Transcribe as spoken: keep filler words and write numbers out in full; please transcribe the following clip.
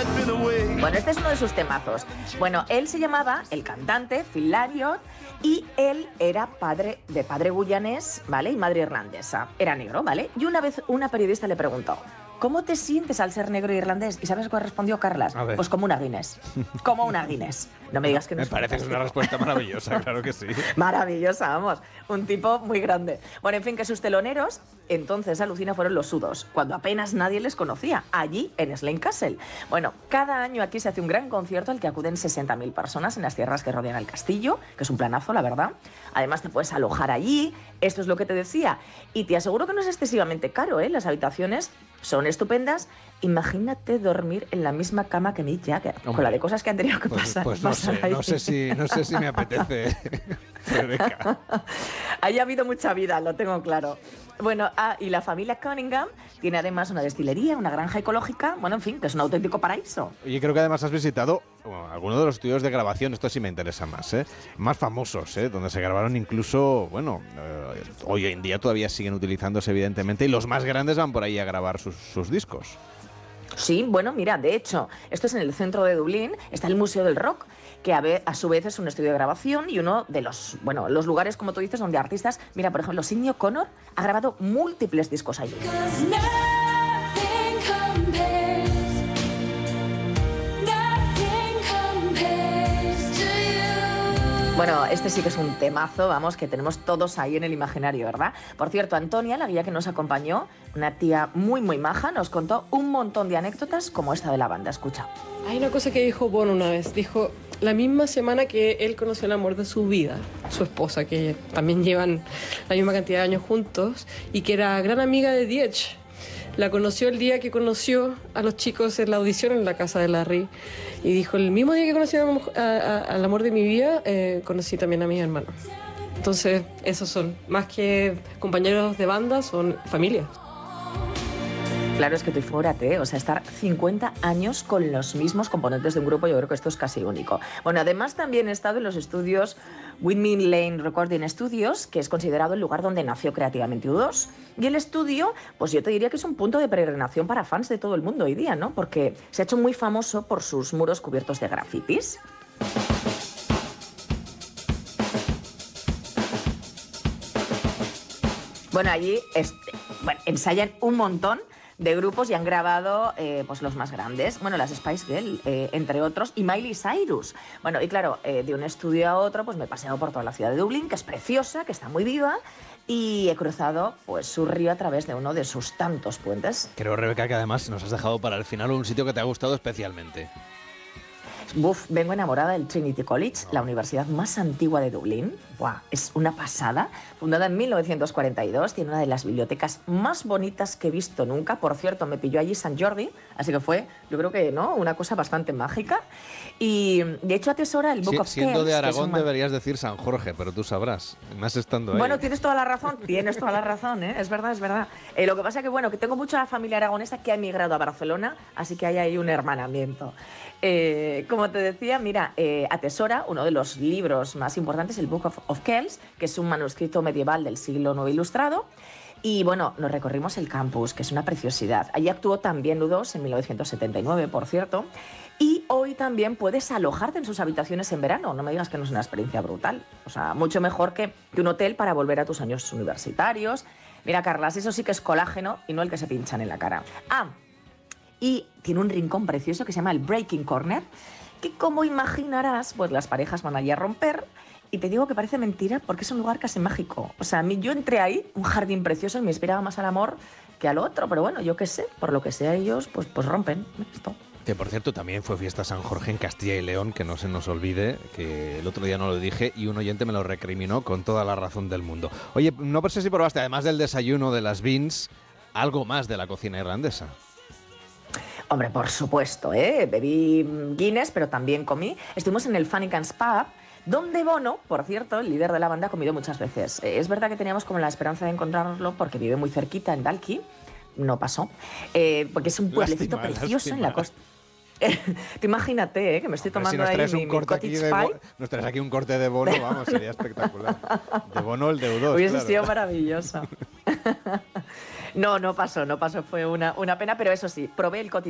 Bueno, este es uno de sus temazos. Bueno, él se llamaba, el cantante, Phil Lynott, y él era padre de padre guyanés, ¿vale? Y madre irlandesa. Era negro, ¿vale? Y una vez una periodista le preguntó: ¿cómo te sientes al ser negro e irlandés? ¿Y sabes cuál respondió Carlas? Pues como una Guinness. Como una Guinness. No me digas que no Me es parece que es una respuesta maravillosa, claro que sí. Maravillosa, vamos. Un tipo muy grande. Bueno, en fin, que sus teloneros, entonces, alucina, fueron los Udos, cuando apenas nadie les conocía, allí en Slane Castle. Bueno, cada año aquí se hace un gran concierto al que acuden sesenta mil personas en las tierras que rodean el castillo, que es un planazo, la verdad. Además, te puedes alojar allí, esto es lo que te decía. Y te aseguro que no es excesivamente caro, ¿eh? Las habitaciones son estupendas. Imagínate dormir en la misma cama que Mick Jagger, Hombre, con la de cosas que han tenido que pues, pasar. Pues no sé, no sé, si, no sé si me apetece, Rebeca. Ahí ha habido mucha vida, lo tengo claro. Bueno, ah, y la familia Cunningham tiene además una destilería, una granja ecológica, bueno, en fin, que es un auténtico paraíso. Oye, creo que además has visitado bueno, algunos de los estudios de grabación, esto sí me interesa más, ¿eh? Más famosos, ¿eh? Donde se grabaron incluso, bueno, eh, hoy en día todavía siguen utilizándose evidentemente, y los más grandes van por ahí a grabar sus, sus discos. Sí, bueno, mira, de hecho, esto es en el centro de Dublín, está el Museo del Rock, que a, ve, a su vez es un estudio de grabación y uno de los, bueno, los lugares, como tú dices, donde artistas, mira, por ejemplo, Sinéad O'Connor ha grabado múltiples discos allí. Bueno, este sí que es un temazo, vamos, que tenemos todos ahí en el imaginario, ¿verdad? Por cierto, Antonia, la guía que nos acompañó, una tía muy, muy maja, nos contó un montón de anécdotas como esta de la banda. Escucha. Hay una cosa que dijo Bono una vez. Dijo, la misma semana que él conoció el amor de su vida, su esposa, que también llevan la misma cantidad de años juntos, y que era gran amiga de The Edge. La conoció el día que conoció a los chicos en la audición en la casa de Larry. Y dijo, el mismo día que conocí a, a, a, al amor de mi vida, eh, conocí también a mis hermanos. Entonces, esos son, más que compañeros de banda, son familia. Claro, es que tú figúrate, o sea, estar cincuenta años con los mismos componentes de un grupo, yo creo que esto es casi único. Bueno, además también he estado en los estudios Windmill Lane Recording Studios, que es considerado el lugar donde nació creativamente U dos. Y el estudio, pues yo te diría que es un punto de peregrinación para fans de todo el mundo hoy día, ¿no? Porque se ha hecho muy famoso por sus muros cubiertos de grafitis. Bueno, allí este, bueno, ensayan un montón de grupos y han grabado eh, pues los más grandes, bueno, las Spice Girls, eh, entre otros, y Miley Cyrus. Bueno, y claro, eh, de un estudio a otro, pues me he paseado por toda la ciudad de Dublín, que es preciosa, que está muy viva, y he cruzado pues su río a través de uno de sus tantos puentes. Creo, Rebeca, que además nos has dejado para el final un sitio que te ha gustado especialmente. Uf, vengo enamorada del Trinity College, la universidad más antigua de Dublín. Buah, es una pasada. Fundada en mil novecientos cuarenta y dos, tiene una de las bibliotecas más bonitas que he visto nunca. Por cierto, me pilló allí Sant Jordi, así que fue, yo creo que, ¿no?, una cosa bastante mágica. Y de hecho atesora el Book Sí, of siendo Kells, de Aragón un... deberías decir San Jorge, pero tú sabrás, más estando ahí. Bueno, tienes toda la razón, tienes toda la razón, ¿eh? Es verdad, es verdad. Eh, lo que pasa que, bueno, que tengo mucha familia aragonesa que ha emigrado a Barcelona, así que hay ahí un hermanamiento. Eh, como te decía, mira, eh, atesora uno de los libros más importantes, el Book of, of Kells, que es un manuscrito medieval del siglo noveno ilustrado. Y bueno, nos recorrimos el campus, que es una preciosidad. Allí actuó también U dos en mil novecientos setenta y nueve, por cierto. Y hoy también puedes alojarte en sus habitaciones en verano. No me digas que no es una experiencia brutal. O sea, mucho mejor que, que un hotel para volver a tus años universitarios. Mira, Carlas, eso sí que es colágeno y no el que se pinchan en la cara. Ah, y tiene un rincón precioso que se llama el Breaking Corner, que como imaginarás, pues las parejas van allí a romper. Y te digo que parece mentira porque es un lugar casi mágico. O sea, a mí yo entré ahí, un jardín precioso, y me inspiraba más al amor que al otro. Pero bueno, yo qué sé, por lo que sea ellos, pues, pues rompen esto. Que por cierto también fue fiesta San Jorge en Castilla y León, que no se nos olvide, que el otro día no lo dije y un oyente me lo recriminó con toda la razón del mundo. Oye, no sé si probaste, además del desayuno de las beans, algo más de la cocina irlandesa. Hombre, por supuesto, ¿eh? Bebí Guinness, pero también comí. Estuvimos en el Fannicans Pub, donde Bono, por cierto, el líder de la banda, ha comido muchas veces. Eh, es verdad que teníamos como la esperanza de encontrarlo porque vive muy cerquita en Dalkey. No pasó. Eh, porque es un pueblecito lástima, precioso lástima. En la costa. Te imagínate, ¿eh? Que me estoy tomando si nos ahí mi, un corte mi aquí de Bo- Nos traes aquí un corte de Bono, vamos, sería espectacular. De Bono el de U dos, Hubiese claro. sido maravilloso. No, no pasó, no pasó. Fue una, una pena, pero eso sí, probé el cottage